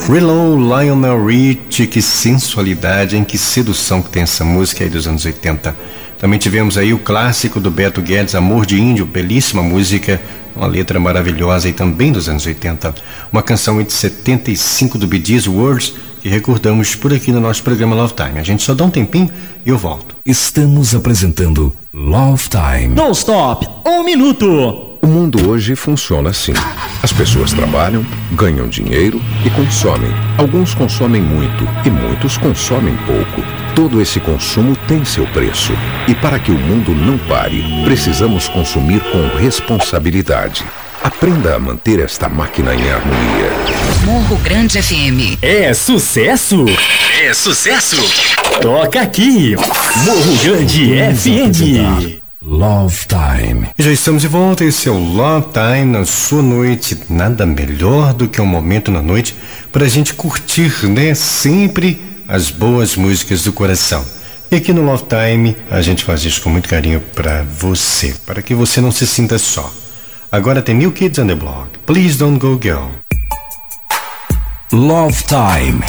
Reload, Lionel Rich, que sensualidade, hein? Que sedução que tem essa música aí dos anos 80. Também tivemos aí o clássico do Beto Guedes, Amor de Índio, belíssima música, uma letra maravilhosa aí também dos anos 80. Uma canção de 75 do Bee Gees, Words, que recordamos por aqui no nosso programa Love Time. A gente só dá um tempinho e eu volto. Estamos apresentando Love Time. Non Stop, 1 minuto. O mundo hoje funciona assim. As pessoas trabalham, ganham dinheiro e consomem. Alguns consomem muito e muitos consomem pouco. Todo esse consumo tem seu preço. E para que o mundo não pare, precisamos consumir com responsabilidade. Aprenda a manter esta máquina em harmonia. Morro Grande FM. É sucesso? É sucesso? Toca aqui. Morro Grande FM. Love Time. Já estamos de volta, esse é o Love Time na sua noite. Nada melhor do que um momento na noite para a gente curtir, né? Sempre as boas músicas do coração. E aqui no Love Time a gente faz isso com muito carinho para você, para que você não se sinta só. Agora tem New Kids on the Block. Please Don't Go Girl. Love Time.